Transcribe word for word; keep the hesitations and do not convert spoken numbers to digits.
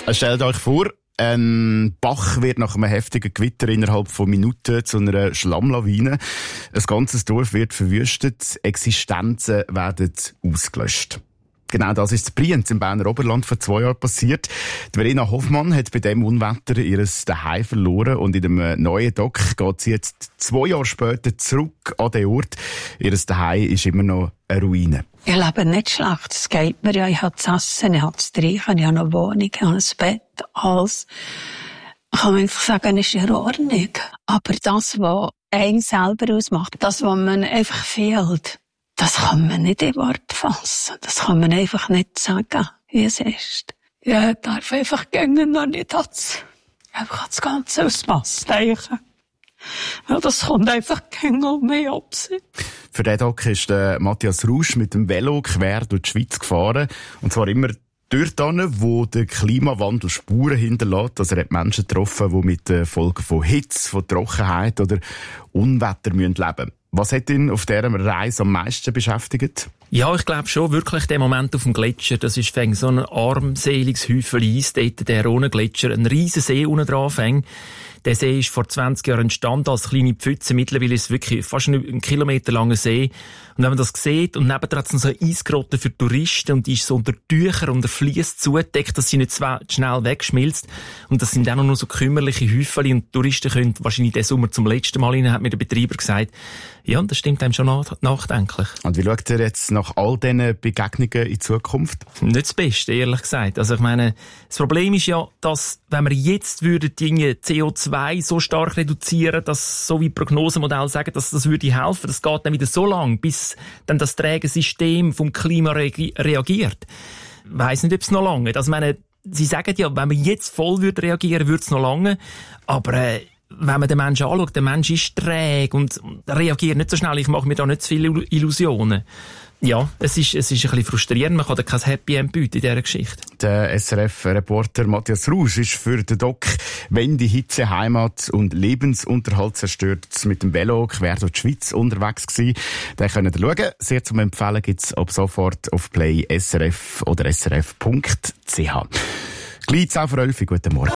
Stellt euch vor, ein Bach wird nach einem heftigen Gewitter innerhalb von Minuten zu einer Schlammlawine. Ein ganzes Dorf wird verwüstet, Existenzen werden ausgelöscht. Genau das ist in Brienz im Berner Oberland vor zwei Jahren passiert. Die Verena Hoffmann hat bei diesem Unwetter ihr Zuhause verloren und in einem neuen Doc geht sie jetzt zwei Jahre später zurück an den Ort. Ihr Zuhause ist immer noch eine Ruine. Ich lebe nicht schlecht, es geht mir ja. Ich habe zu essen, ich habe zu trinken, ich habe eine Wohnung, ich habe ein Bett, alles. Ich kann einfach sagen, es ist in Ordnung. Aber das, was einen selber ausmacht, das, was man einfach fehlt, das kann man nicht in Worte fassen. Das kann man einfach nicht sagen, wie es ist. Ja, ich darf einfach gehen noch nicht das, einfach das Ganze Ausmaß denken. Ja, das kommt einfach gegen um mich ab. Für den Tag ist der Matthias Rausch mit dem Velo quer durch die Schweiz gefahren. Und zwar immer dort hin, wo der Klimawandel Spuren hinterlässt. Also er hat Menschen getroffen, die mit den Folgen von Hitze, von Trockenheit oder Unwetter leben müssen. Was hat ihn auf dieser Reise am meisten beschäftigt? Ja, ich glaube schon, wirklich der Moment auf dem Gletscher, das ist fäng so ein armseliges Häufchen Eis, dort der Rhone-Gletscher, ein riesen See unten dran fäng. Der See ist vor zwanzig Jahren entstanden als kleine Pfütze. Mittlerweile ist es wirklich fast ein Kilometer langer See. Und wenn man das sieht, und nebendran hat es so eine Eisgrotte für Touristen, und die ist so unter Tüchern, unter Fliess zugedeckt, dass sie nicht zu schnell wegschmilzt. Und das sind auch noch nur so kümmerliche Häufchen, und die Touristen können wahrscheinlich diesen Sommer zum letzten Mal rein, hat mir der Betreiber gesagt. Ja, und das stimmt einem schon nach- nachdenklich. Und wie schaut ihr jetzt nach all diesen Begegnungen in Zukunft? Nicht das Beste, ehrlich gesagt. Also ich meine, das Problem ist ja, dass, wenn wir jetzt würden Dinge C O zwei so stark reduzieren, dass so wie Prognosemodelle sagen, dass das würde helfen, das geht dann wieder so lang, bis dann das träge System vom Klima re- reagiert. Ich weiss nicht, ob es noch lange. Also ich meine, sie sagen ja, wenn man jetzt voll würde reagieren, würde es noch lange. Aber äh, wenn man den Menschen anschaut, der Mensch ist träge und reagiert nicht so schnell. Ich mache mir da nicht zu viele Illusionen. Ja, es ist, es ist ein bisschen frustrierend. Man kann da kein Happy End bieten in dieser Geschichte. Der S R F-Reporter Matthias Rausch ist für den Doc «Wenn die Hitze Heimat und Lebensunterhalt zerstört» mit dem Velo quer durch die Schweiz unterwegs gewesen. Den könnt ihr schauen. Sehr zum Empfehlen gibt's ab sofort auf Play S R F oder S R F Punkt C H. Gleich auf Rolfi, guten Morgen.